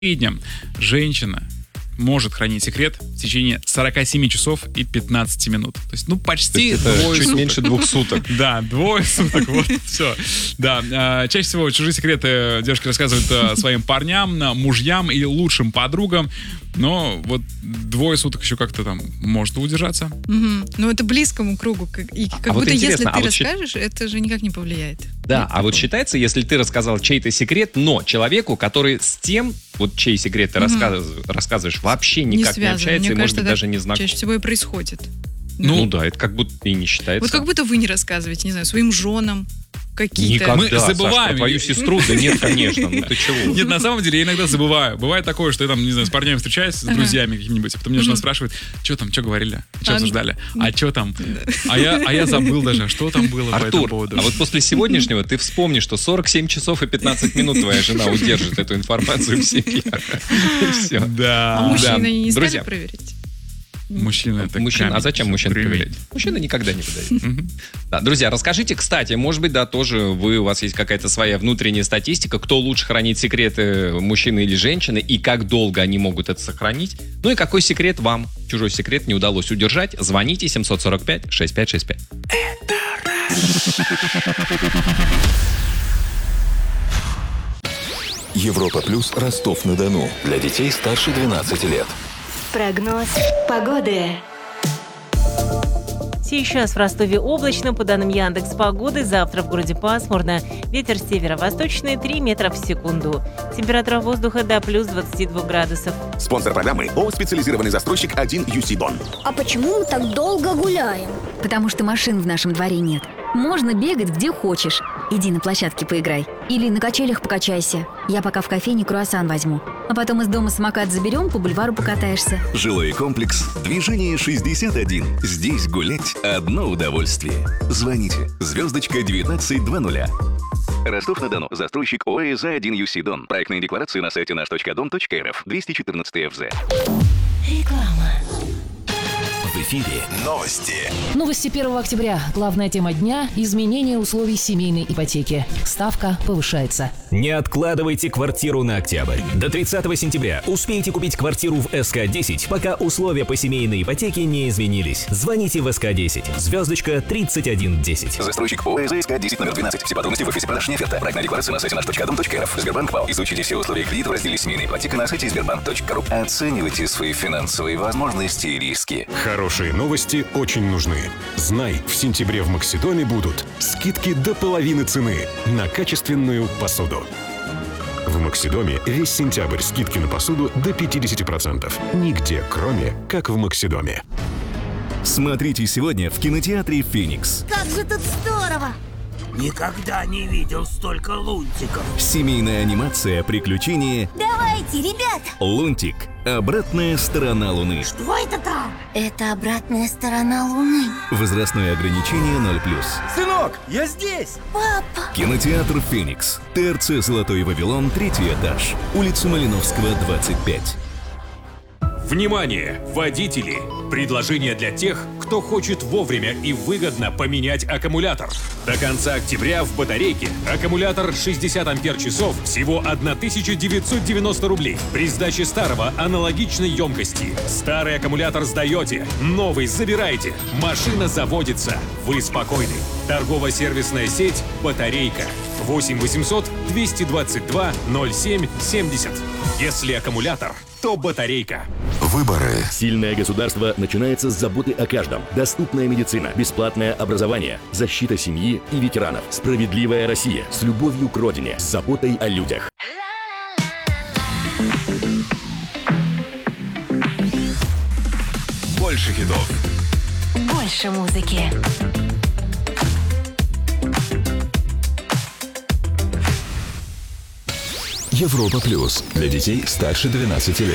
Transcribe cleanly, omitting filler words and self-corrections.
среднем женщина может хранить секрет в течение 47 часов и 15 минут. То есть, почти двое чуть суток. меньше 2 суток. Да, 2 суток, вот, все. Да, чаще всего чужие секреты девушки рассказывают своим парням, мужьям и лучшим подругам, но вот 2 суток еще как-то там может удержаться. Ну, это близкому кругу. И как будто если ты вот расскажешь, это же никак не повлияет. Да, а вот считается, если ты рассказал чей-то секрет, но человеку, который с тем, вот чей секрет ты рассказываешь, вообще никак не общается Мне и, может кажется, быть, даже не знаком. чаще всего и происходит. Ну да, это как будто и не считается. Вот как будто вы не рассказываете, не знаю, своим женам какие-то. Никогда, Мы Саш, забываем. про твою сестру, да нет, конечно, ну ты чего? Нет, на самом деле я иногда забываю. Бывает такое, что я там, не знаю, с парнями встречаюсь, с друзьями какими-нибудь, а потом меня жена спрашивает, что там, что говорили, что обсуждали, а что там? А я забыл даже, что там было по этому Артур, поводу. а вот после сегодняшнего ты вспомни, что 47 часов и 15 минут твоя жена удержит эту информацию в себе. И все. Да. А мужчины не стали Друзья. проверить? Мужчина это Мужчина, камень. а зачем мужчин проверять? Мужчина никогда не выдает. Да, друзья, расскажите, кстати, может быть, да, тоже у вас есть какая-то своя внутренняя статистика, кто лучше хранит секреты, мужчины или женщины, и как долго они могут это сохранить. Ну и какой секрет вам, чужой секрет, не удалось удержать. Звоните 745-6565. Европа Плюс, Ростов-на-Дону. Для детей старше 12 лет. Прогноз погоды. Сейчас в Ростове облачно, по данным Яндекс.Погоды, завтра в городе пасмурно. Ветер северо-восточный 3 метра в секунду. Температура воздуха до плюс 22 градусов. Спонсор программы ООО «Специализированный застройщик 1 UC Дон». А почему мы так долго гуляем? Потому что машин в нашем дворе нет. Можно бегать где хочешь. Иди на площадке поиграй. Или на качелях покачайся. Я пока в кофейне круассан возьму. А потом из дома самокат заберем, по бульвару покатаешься. Жилой комплекс «Движение 61». Здесь гулять одно удовольствие. Звоните. Звездочка 1920. Ростов-на-Дону. Застройщик ОАЭ «За1 UC Дон». Проектные декларации на сайте наш.дом.рф. 214 ФЗ. Реклама. В эфире новости. Новости 1 октября. Главная тема дня – изменение условий семейной ипотеки. Ставка повышается. Не откладывайте квартиру на октябрь. До 30 сентября успейте купить квартиру в СК-10, пока условия по семейной ипотеке не изменились. Звоните в СК-10. Звездочка 3110. Застройщик ОАЭ ЗСК-10 номер 12. Все подробности в офисе продаж оферта. Проектная декларация на сайте наш.дом.рф. Сбербанк ВАЛ. Изучите все условия кредита в разделе «Семейная ипотека» на сайте сбербанк.ру. Оценивайте свои финансовые возможности и риски. Хорошие новости очень нужны. Знай, в сентябре в Максидоме будут скидки до половины цены на качественную посуду. В Максидоме весь сентябрь скидки на посуду до 50%. Нигде, кроме как в Максидоме. Смотрите сегодня в кинотеатре «Феникс». Как же тут здорово! Никогда не видел столько лунтиков. Семейная анимация «Приключения». Давайте, ребят! «Лунтик. Обратная сторона Луны». Что это там? Это обратная сторона Луны. Возрастное ограничение 0+. Сынок, я здесь! Папа! Кинотеатр «Феникс». ТРЦ «Золотой Вавилон», 3-й этаж. Улица Малиновского, 25. Внимание, водители! Предложение для тех, кто хочет вовремя и выгодно поменять аккумулятор. До конца октября в батарейке аккумулятор 60 ампер-часов всего 1990 рублей. При сдаче старого аналогичной емкости. Старый аккумулятор сдаете, новый забираете. Машина заводится. Вы спокойны. Торгово-сервисная сеть «Батарейка». 8 800 222 07 70. Если аккумулятор, то батарейка. Выборы. Сильное государство начинается с заботы о каждом. Доступная медицина, бесплатное образование, защита семьи и ветеранов. Справедливая Россия с любовью к родине, с заботой о людях. Больше хитов. Больше музыки. Европа Плюс. Для детей старше 12 лет.